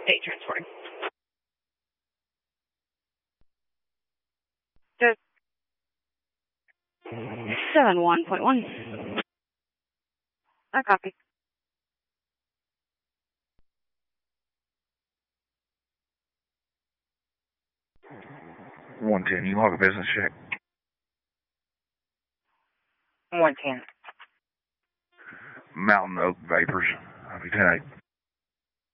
state transport. Just 71.1. I copy. 110, you log a business check. 110. Mountain Oak Vapors. I'll be 10-8.